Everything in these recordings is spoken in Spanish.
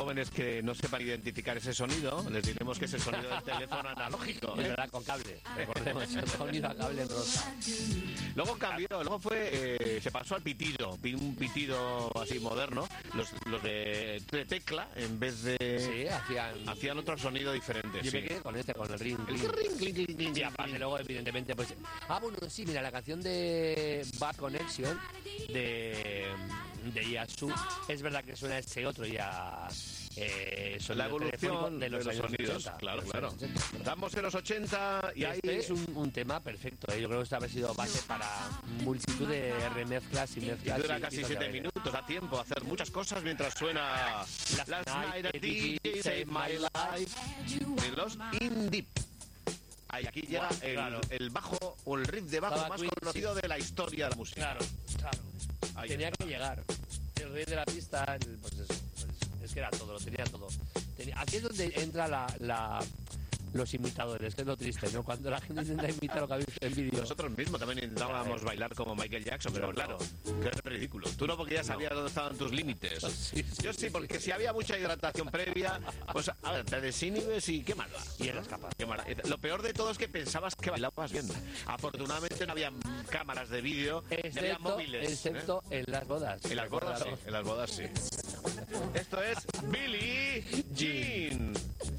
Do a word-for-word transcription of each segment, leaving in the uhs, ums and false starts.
jóvenes que no sepan identificar ese sonido, les diremos que es el sonido del teléfono analógico. Es verdad, con cable. Recordemos, el sonido a cable en rosa. Luego cambió, luego fue, eh, se pasó al pitido, un pitido así moderno. Los, los de, de tecla, en vez de... Sí, hacían... Hacían otro sonido diferente. Yo sí. me quedé con este, con el ring. El ring, ring, ring, ring. Y aparte luego, evidentemente, pues... Ah, bueno, sí, mira, la canción de Bad Connection de, de Yasu, es verdad que suena ese otro ya... Eh, la evolución de los, de los sonidos, ochenta, claro, los claro. ochenta. Estamos en los ochenta y este ahí... es un, un tema perfecto, ¿eh? Yo creo que esto ha sido base para multitud de remezclas y mezclas. Y dura y, casi y siete minutos, da tiempo a hacer muchas cosas mientras suena Last, Last Night at D J Saved My Life de los In Deep. Ahí, aquí llega el, claro. el bajo o el riff de bajo Estaba más Queen, conocido sí. de la historia de la música. Claro, claro. Ahí tenía está. que llegar. El rey de la pista, el, pues eso, pues es que era todo, lo tenía todo. Tenía, aquí es donde entra la, la, los imitadores, que es lo triste, ¿no? Cuando la gente intenta imitar lo que ha visto en vídeo. Nosotros mismos también intentábamos bailar como Michael Jackson, pero claro, que es ridículo. Tú no, porque ya sabías no. dónde estaban tus límites. Sí, sí, Yo sí, porque sí. si había mucha hidratación previa, pues a ver, te desinhibes y qué mal va. Y eras capaz. Qué mal. Lo peor de todo es que pensabas que bailabas bien. Afortunadamente no había cámaras de vídeo, excepto, no había móviles. Excepto ¿eh? en las bodas. En las bodas sí, en las bodas sí. Esto es Billie Jean.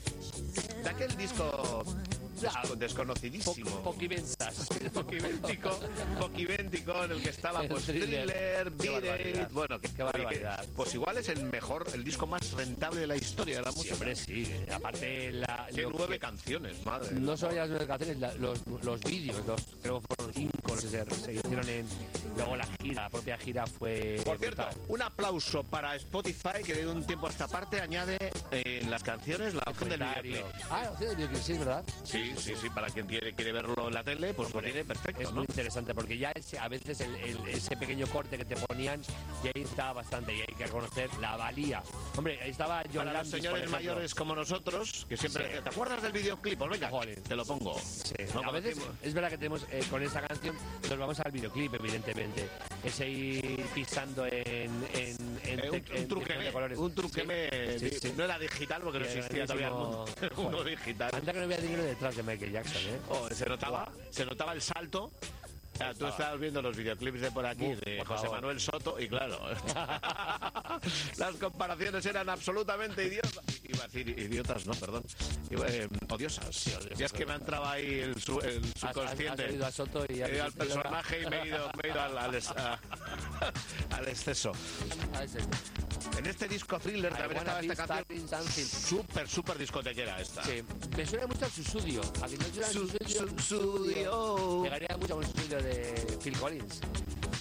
De aquel disco desco desconocidísimo. Po poquiventas. Poquivéntico, poquivéntico, en el que estaba el pues Thriller, Beat It. Bueno, que, qué barbaridad. Pues igual es el mejor, el disco más rentable de la historia de la música. Siempre sí. Aparte, la, Tiene nueve que, canciones, madre. No solo las nueve canciones, la, los, los vídeos, los, creo que fueron cinco los que se, se hicieron en. Luego la gira, la propia gira fue. Por cierto, brutal. un aplauso para Spotify, que de un tiempo a esta parte añade en las canciones la opción del videoclip. Ah, la opción del videoclip, sí, ¿verdad? Sí, sí, sí, para quien quiere, quiere verlo en la tele, pues lo tiene perfecto. Es ¿no? muy interesante, porque ya ese, a veces el, el, ese pequeño corte que te ponían, y ahí estaba bastante, y hay que reconocer la valía. Hombre, ahí estaba John Para Landis, los señores mayores como nosotros, que siempre... Sí. ¿Te acuerdas del videoclip? Pues venga, Joder. te lo pongo. Sí. No, a veces es verdad que tenemos, eh, con esa canción, nos vamos al videoclip, evidentemente. Ese ir pisando en... en, en, eh, un, un truqueme, un truqueme sí. Sí, sí. No era digital porque sí, no existía todavía el mundo, el mundo digital. Anda que no había dinero detrás de Michael Jackson, ¿eh? Oh, se notaba, wow. se notaba el salto. O sea, tú estabas viendo los videoclips de por aquí, Uf, de por José Manuel Soto, y claro, las comparaciones eran absolutamente idiotas. Iba a decir idiotas, no, perdón. Iba, eh, odiosas. Sí, odiosas. Y es que me ha entrado ahí el, su, el subconsciente. Has, has, has a Soto y he ido al personaje y me he ido, me he ido al, al, a, al exceso. En este disco Thriller también estaba esta canción súper, súper discotequera esta. Sí, me suena mucho al Susudio. A mí me suena al Susudio. Pegaría mucho con el Susudio de Phil Collins.